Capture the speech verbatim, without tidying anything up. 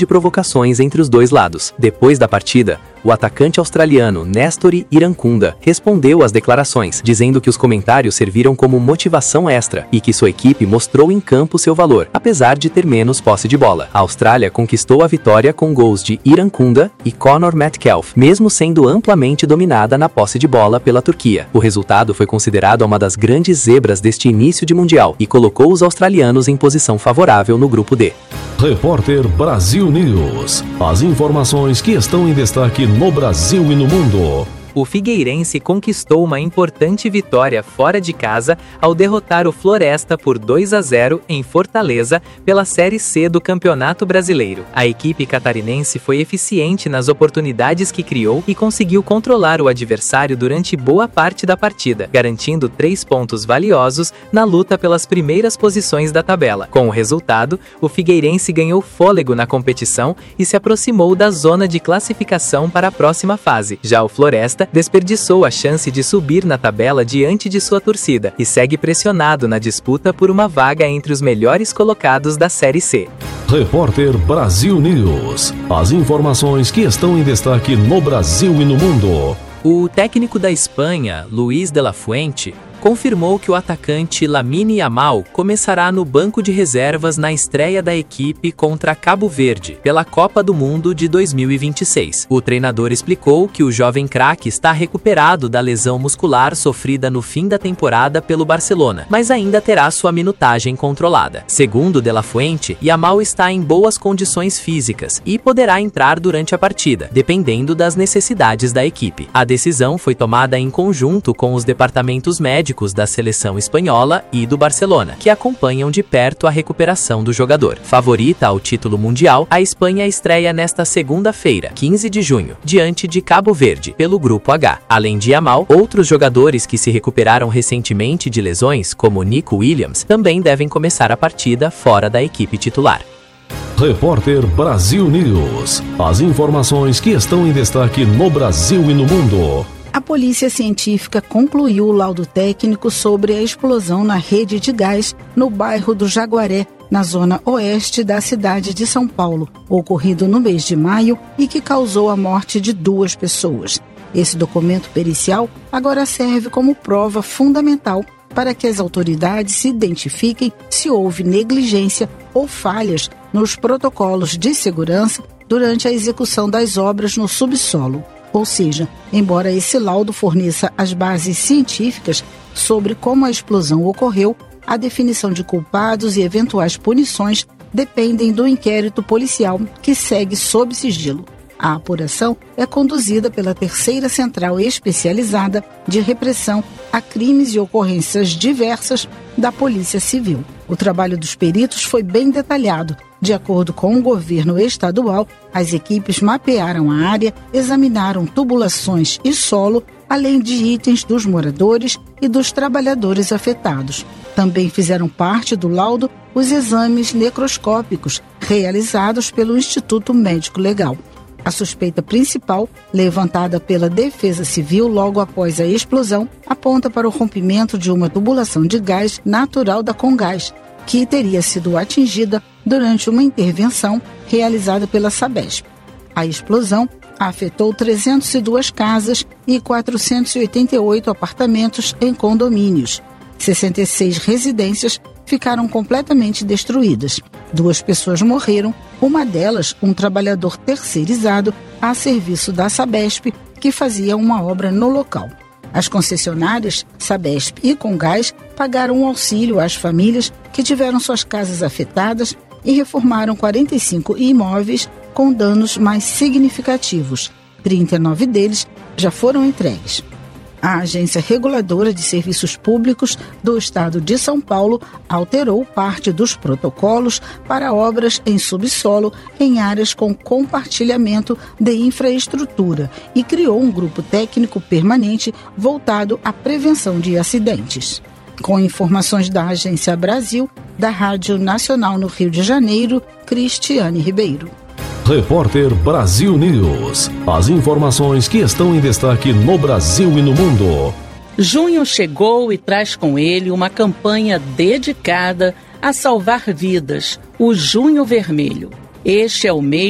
de provocações entre os dois lados. Depois da partida, o atacante australiano Nestor Irankunda respondeu às declarações, dizendo que os comentários serviram como motivação extra e que sua equipe mostrou em campo seu valor, apesar de ter menos posse de bola. A Austrália conquistou a vitória com gols de Irankunda e Conor Metcalfe, mesmo sendo amplamente dominada na posse de bola pela Turquia. O resultado foi considerado uma das grandes zebras deste início de Mundial e colocou os australianos em posição favorável no grupo D. Repórter Brasil News. As informações que estão em destaque no Brasil e no mundo. O Figueirense conquistou uma importante vitória fora de casa ao derrotar o Floresta por dois a zero em Fortaleza pela Série C do Campeonato Brasileiro. A equipe catarinense foi eficiente nas oportunidades que criou e conseguiu controlar o adversário durante boa parte da partida, garantindo três pontos valiosos na luta pelas primeiras posições da tabela. Com o resultado, o Figueirense ganhou fôlego na competição e se aproximou da zona de classificação para a próxima fase. Já o Floresta desperdiçou a chance de subir na tabela diante de sua torcida e segue pressionado na disputa por uma vaga entre os melhores colocados da Série C. Repórter Brasil News. As informações que estão em destaque no Brasil e no mundo. O técnico da Espanha, Luis de la Fuente, confirmou que o atacante Lamine Yamal começará no banco de reservas na estreia da equipe contra Cabo Verde, pela Copa do Mundo de dois mil e vinte e seis. O treinador explicou que o jovem craque está recuperado da lesão muscular sofrida no fim da temporada pelo Barcelona, mas ainda terá sua minutagem controlada. Segundo De La Fuente, Yamal está em boas condições físicas e poderá entrar durante a partida, dependendo das necessidades da equipe. A decisão foi tomada em conjunto com os departamentos médicos da seleção espanhola e do Barcelona, que acompanham de perto a recuperação do jogador. Favorita ao título mundial, a Espanha estreia nesta segunda-feira, quinze de junho, diante de Cabo Verde, pelo Grupo H. Além de Yamal, outros jogadores que se recuperaram recentemente de lesões, como Nico Williams, também devem começar a partida fora da equipe titular. Repórter Brasil News. As informações que estão em destaque no Brasil e no mundo. A polícia científica concluiu o laudo técnico sobre a explosão na rede de gás no bairro do Jaguaré, na zona oeste da cidade de São Paulo, ocorrido no mês de maio e que causou a morte de duas pessoas. Esse documento pericial agora serve como prova fundamental para que as autoridades se identifiquem se houve negligência ou falhas nos protocolos de segurança durante a execução das obras no subsolo. Ou seja, embora esse laudo forneça as bases científicas sobre como a explosão ocorreu, a definição de culpados e eventuais punições dependem do inquérito policial que segue sob sigilo. A apuração é conduzida pela Terceira Central Especializada de Repressão a Crimes e Ocorrências Diversas da Polícia Civil. O trabalho dos peritos foi bem detalhado. De acordo com o governo estadual, as equipes mapearam a área, examinaram tubulações e solo, além de itens dos moradores e dos trabalhadores afetados. Também fizeram parte do laudo os exames necroscópicos realizados pelo Instituto Médico Legal. A suspeita principal, levantada pela Defesa Civil logo após a explosão, aponta para o rompimento de uma tubulação de gás natural da Comgás, que teria sido atingida durante uma intervenção realizada pela Sabesp. A explosão afetou trezentas e duas casas e quatrocentos e oitenta e oito apartamentos em condomínios. sessenta e seis residências ficaram completamente destruídas. Duas pessoas morreram, uma delas um trabalhador terceirizado a serviço da Sabesp, que fazia uma obra no local. As concessionárias, Sabesp e Comgás, pagaram um auxílio às famílias que tiveram suas casas afetadas e reformaram quarenta e cinco imóveis com danos mais significativos. trinta e nove deles já foram entregues. A Agência Reguladora de Serviços Públicos do Estado de São Paulo alterou parte dos protocolos para obras em subsolo em áreas com compartilhamento de infraestrutura e criou um grupo técnico permanente voltado à prevenção de acidentes. Com informações da Agência Brasil, da Rádio Nacional no Rio de Janeiro, Cristiane Ribeiro. Repórter Brasil News. As informações que estão em destaque no Brasil e no mundo. Junho chegou e traz com ele uma campanha dedicada a salvar vidas, o Junho Vermelho. Este é o mês